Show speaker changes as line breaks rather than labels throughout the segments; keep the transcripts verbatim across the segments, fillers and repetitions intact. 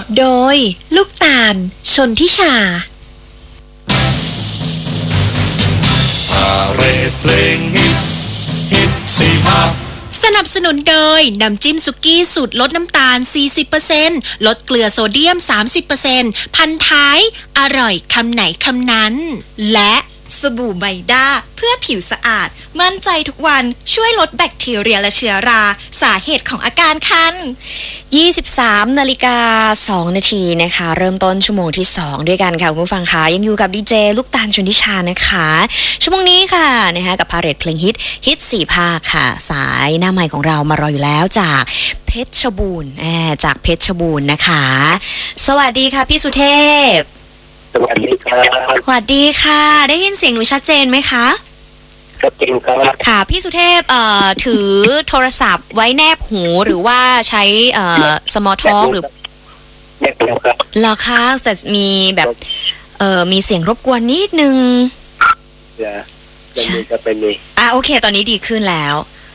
โดยลูกตาลชนทิชา
พาเรดเพลงฮิตฮิตสี่ภาค
สนับสนุนโดยน้ำจิ้มสุกี้สูตรลดน้ำตาล สี่สิบเปอร์เซ็นต์ ลดเกลือโซเดียม สามสิบเปอร์เซ็นต์ พันท้ายอร่อยคำไหนคำนั้นและสบู่ไบด้าเพื่อผิวสะอาดมั่นใจทุกวันช่วยลดแบคทีเรียและเชื้อราสาเหตุของอาการคัน
ยี่สิบสามนาฬิกาสองนาทีนะคะเริ่มต้นชั่วโมงที่สองด้วยกันค่ะคุณผู้ฟังคะยังอยู่กับดีเจลูกตาลชนทิชานะคะชั่วโมงนี้ค่ะนะคะกับพาเรดเพลงฮิตฮิตสี่ภาคค่ะสายหน้าใหม่ของเรามารออยู่แล้วจากเพชรบูรณ์แอบจากเพชรบูรณ์นะคะสวัสดีค่ะพี่สุเทพ
สวัสดีครับ
สวัสดีค่ะได้ยินเสียงหนูชัดเจนไหมคะ
ชัดเจนครับ
ค่ะพี่สุเทพเอ่อถือโทรศัพท์ไว้แนบหูหรือว่าใช้เอ่อสมอลท็อกหรือ
แนบหูครับ
เหรอคะแต่มีแบบเอ่อมีเสียงรบกวนนิดนึง
เดี๋ยวจะมีจะเป็นนี่
อ่ะโอเคตอนนี้ดีขึ้นแล้ว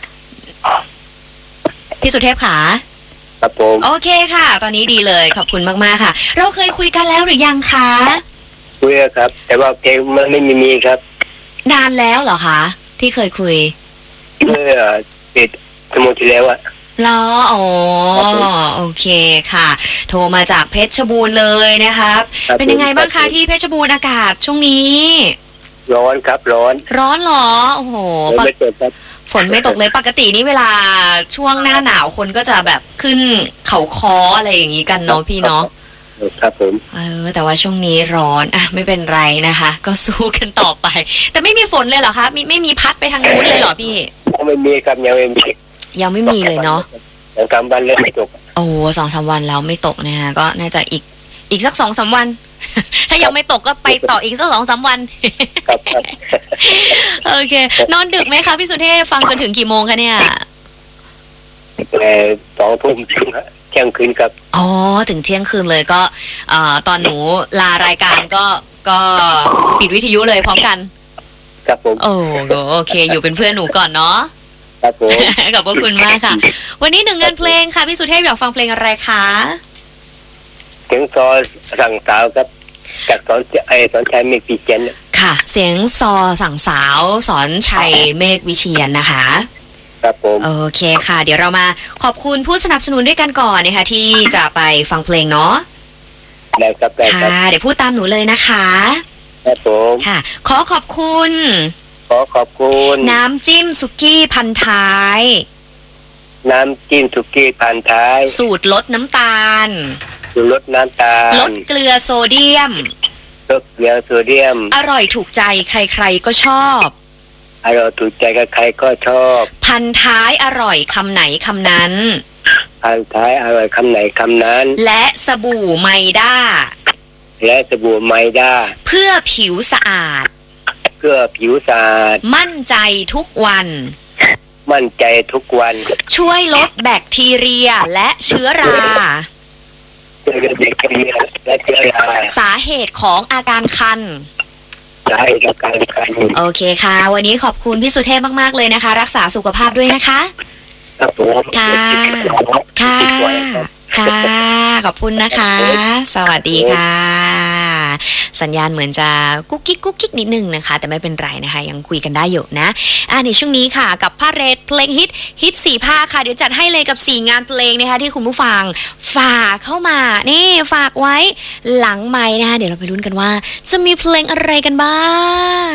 พี่สุเทพค่ะ
ครับผม
โอเคค่ะตอนนี้ดีเลยขอบคุณมากๆค่ะเราเคยคุยกันแล้วหรือยังคะ
คุยครับแต่ว่าเพลงมันไม่มีครับ
นานแล้วเหรอคะที่เคยคุย
เมื่อปิดสมุดที่แล้วอะ
เหรออ๋อโอเคค่ะโทรมาจากเพชรบูรณ์เลยนะครับเป็นยังไงบ้างคะที่เพชรบูรณ์อากาศช่วงนี้
ร้อนครับร้อน
ร้อนเหรอโอ้โห
ไม่ตกครับ
ฝนไม่ตกเลยปกตินี่เวลาช่วงหน้าหนาวคนก็จะแบบขึ้นเขาค้ออะไรอย่างนี้กันเนาะพี่เนาะ
ครับผม
เออแต่ว่าช่วงนี้ร้อนอ่ะไม่เป็นไรนะคะก็สู้กันต่อไปแต่ไม่มีฝนเลยเหรอคะไม่ไม่มีพัดไปทางนู้นเลยเหรอพี่
ยังไม่มีครับยังไม่มี
ยังไม่มีเลยเนาะ
สองสามวันเลยไม่ตก
โอ้สองสามวันแล้วไม่ตกนะคะก็น่าจะอีกอีกสักสองสามวันถ้ายังไม่ตกก็ไปต่ออีกสักสองสามวันโอเคนอนดึกไหมคะพี่สุเทพฟังจนถึงกี่โมงคะเนี่ย
สองทุ่มถึงเที่ยงคืนครับ
อ๋อถึงเที่ยงคืนเลยก็เอ่อตอนหนูลารายการก็ก็ปิดวิทยุเลยพร้อมกัน
ครับผม
โอ้โอเคอยู่เป็นเพื่อนหนูก่อนเนาะ
ครับผม
ขอบคุณมากค่ะวันนี้หนึ่งงานเพลงค่ะพี่สุเทพอยากฟังเพลงอะไรคะ
เสียงซอสั่งสาวครับจากสอนไอสอนชัยเมฆวิเชียน
ค่ะเสียงซอสั่งสาวสอนชัยเมฆวิเชียนนะคะ
ครับผม
โอเคค่ะเดี๋ยวเรามาขอบคุณผู้สนับสนุนด้วยกันก่อนนะคะที่จะไปฟังเพลงเนาะ
ได้ครับได้ครับ
ค่ะเดี๋ยวพูดตามหนูเลยนะคะ
ครับผม
ค่ะขอขอบคุณ
ขอขอบคุณ
น้ำจิ้มสุกี้พันท้าย
น้ำจิ้มสุกี้พันท้าย
สูตรลดน้ำตาล
สูตรลดน้ำตาล
ลดเกลือโซเดียม
ลดเกลือโซเดียม
อร่อยถูกใจใครๆก็ชอบ
อร่อยถูกใจใครๆก็ชอบ
พันท้ายอร่อยคำไหนคำนั้น
พันท้ายอร่อยคำไหนคำนั้น
และสบู่ไมด้า
และสบู่ไมด้า
เพื่อผิวสะอาด
เพื่อผิวสะอาด
มั่นใจทุกวัน
มั่นใจทุกวัน
ช่วยลดแบคทีเรียและเชื้อราสาเหตุของอาการคัน
สาเหตุของการคัน
โอเคค่ะวันนี้ขอบคุณพี่สุเทพมากๆเลยนะคะรักษาสุขภาพด้วยนะคะ
ครับผม
ค่ะค่ะค่ะขอบคุณนะคะสวัสดีค่ะสัญญาณเหมือนจะกุ๊กกิ๊กกุ๊กกิ๊กนิดนึงนะคะแต่ไม่เป็นไรนะคะยังคุยกันได้อยู่นะอ่าในช่วงนี้ค่ะกับพาเรดเพลงฮิตฮิตสี่ภาคค่ะเดี๋ยวจัดให้เลยกับสี่งานเพลงนะคะที่คุณผู้ฟังฝากเข้ามานี่ฝากไว้หลังไมค์นะคะเดี๋ยวเราไปลุ้นกันว่าจะมีเพลงอะไรกันบ้าง